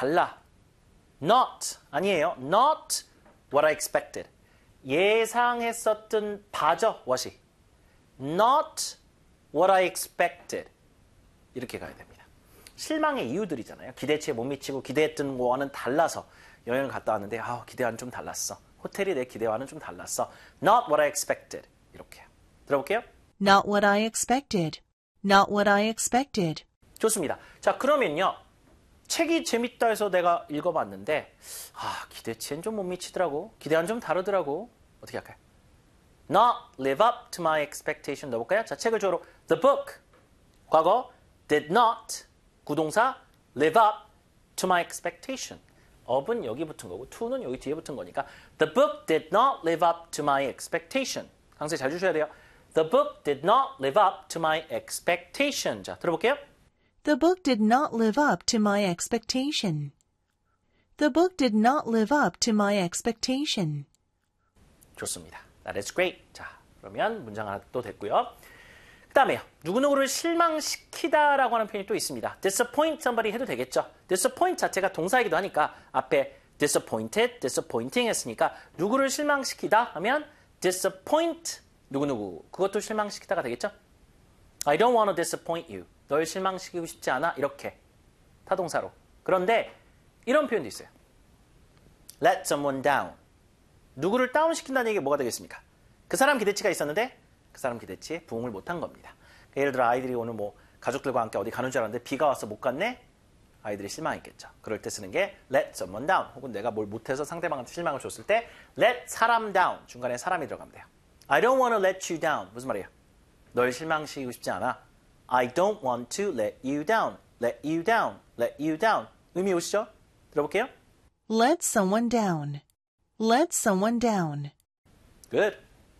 달라. Not 아니에요. Not what I expected. 예상했었던 바죠. what이. Not what I expected. 이렇게 가야 됩니다. 실망의 이유들이잖아요. 기대치에 못 미치고 기대했던 거와는 달라서 여행을 갔다 왔는데 기대와는 좀 달랐어. 호텔이 내 기대와는 좀 달랐어. Not what I expected. 이렇게요. 들어볼게요. Not what I expected. Not what I expected. 좋습니다. 자, 그러면요. 책이 재밌다 해서 내가 읽어봤는데 기대치엔 좀 못 미치더라고. 기대와는 좀 다르더라고. 어떻게 할까요? Not live up to my expectation. 넣어볼까요? 자, 책을 주어로 The book. 과거 did not. 구동사 live up to my expectation. up은 여기 붙은 거고 to는 여기 뒤에 붙은 거니까 The book did not live up to my expectation. 강세 잘 주셔야 돼요. The book did not live up to my expectation. 자, 들어볼게요. The book did not live up to my expectation. The book did not live up to my expectation. 좋습니다. That is great. 자, 그러면 문장 하나 또 됐고요. 그 다음에요. 누구누구를 실망시키다라고 하는 표현이 또 있습니다. disappoint somebody 해도 되겠죠. disappoint 자체가 동사이기도 하니까 앞에 disappointed, disappointing 했으니까 누구를 실망시키다 하면 disappoint 누구누구. 그것도 실망시키다가 되겠죠. I don't want to disappoint you. 널 실망시키고 싶지 않아. 이렇게. 타동사로. 그런데 이런 표현도 있어요. let someone down. 누구를 다운시킨다는 얘기가 뭐가 되겠습니까? 그 사람 기대치가 있었는데 그 사람 기대치에 부응을 못한 겁니다. 예를 들어 아이들이 오늘 가족들과 함께 어디 가는 줄 알았는데 비가 와서 못 갔네? 아이들이 실망했겠죠. 그럴 때 쓰는 게 let someone down. 혹은 내가 뭘 못해서 상대방한테 실망을 줬을 때 let 사람 down. 중간에 사람이 들어가면 돼요. I don't want to let you down. 무슨 말이에요? 널 실망시키고 싶지 않아. I don't want to let you down. Let you down. Let you down. 의미 오시죠? 들어볼게요. Let someone down. Let someone down. Good.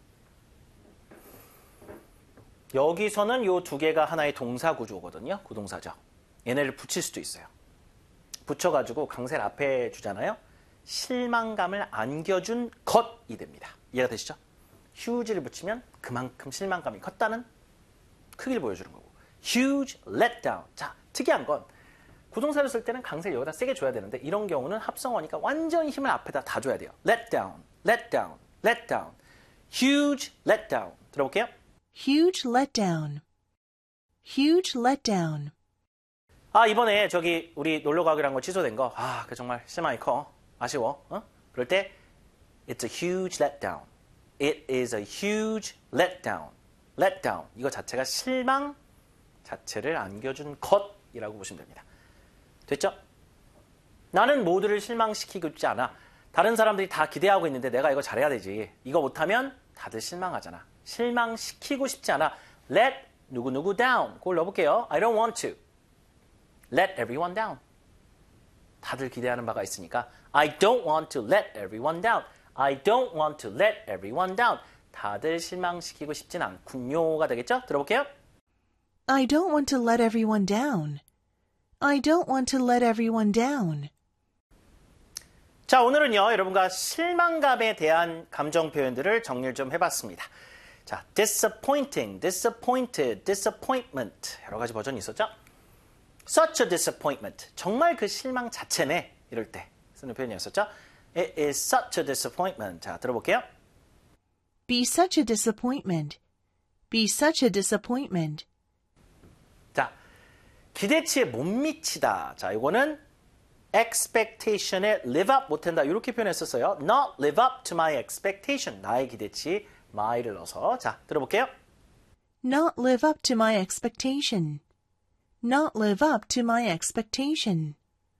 여기서는 요 두 개가 하나의 동사 구조거든요. 구동사죠. 얘네를 붙일 수도 있어요. 붙여가지고 강세를 앞에 주잖아요. 실망감을 안겨준 것이 됩니다. 이해가 되시죠? huge를 붙이면 그만큼 실망감이 컸다는 크기를 보여주는 거고. huge letdown. 자, 특이한 건 구동사를 쓸 때는 강세를 여기다 세게 줘야 되는데 이런 경우는 합성어니까 완전히 힘을 앞에다 다 줘야 돼요. letdown, letdown, letdown. huge letdown. 들어볼게요. Huge letdown. Huge letdown. 이번에 우리 놀러 가기로 한 거 취소된 거. 그 정말 실망이 커. 아쉬워. 그럴 때 it's a huge letdown. It is a huge letdown. letdown. 이거 자체가 실망 자체를 안겨준 것이라고 보시면 됩니다. 됐죠? 나는 모두를 실망시키고 있지 않아. 다른 사람들이 다 기대하고 있는데 내가 이거 잘해야 되지. 이거 못하면 다들 실망하잖아. 실망시키고 싶지 않아. let 누구누구 down. 그걸 넣어볼게요. I don't want to. let everyone down. 다들 기대하는 바가 있으니까 I don't want to let everyone down. I don't want to let everyone down. 다들 실망시키고 싶진 않군요가 되겠죠? 들어볼게요. I don't want to let everyone down. I don't want to let everyone down. 자, 오늘은요, 여러분과 실망감에 대한 감정 표현들을 정리를 좀 해봤습니다. 자, disappointing, disappointed, disappointment. 여러 가지 버전이 있었죠? Such a disappointment. 정말 그 실망 자체네. 이럴 때 쓰는 표현이었었죠? It is such a disappointment. 자, 들어볼게요. Be such a disappointment. Be such a disappointment. 자, 기대치에 못 미치다. 자, 이거는 expectation에 live up 못한다. 이렇게 표현했었어요. Not live up to my expectation. 나의 기대치, my를 넣어서. 자, 들어볼게요. Not live up to my expectation. Not live up to my expectation.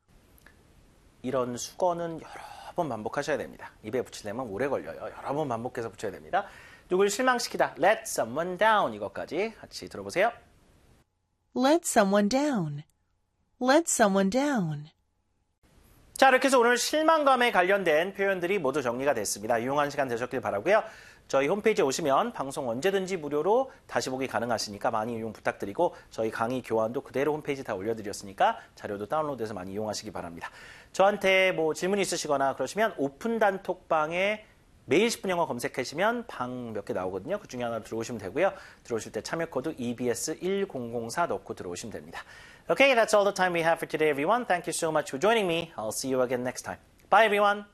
이런 수거는 여러 번 반복하셔야 됩니다. 입에 붙이려면 오래 걸려요. 여러 번 반복해서 붙여야 됩니다. 누굴 실망시키다. Let someone down. 이것까지 같이 들어보세요. Let someone down. Let someone down. 자, 이렇게 해서 오늘 실망감에 관련된 표현들이 모두 정리가 됐습니다. 유용한 시간 되셨길 바라고요. 저희 홈페이지에 오시면 방송 언제든지 무료로 다시 보기 가능하시니까 많이 이용 부탁드리고 저희 강의 교환도 그대로 홈페이지 다 올려드렸으니까 자료도 다운로드해서 많이 이용하시기 바랍니다. 저한테 질문 있으시거나 그러시면 오픈 단톡방에 매일 10분 영어 검색하시면 방 몇 개 나오거든요. 그 중에 하나로 들어오시면 되고요. 들어오실 때 참여 코드 EBS1004 넣고 들어오시면 됩니다. Okay, that's all the time we have for today, everyone. Thank you so much for joining me. I'll see you again next time. Bye, everyone.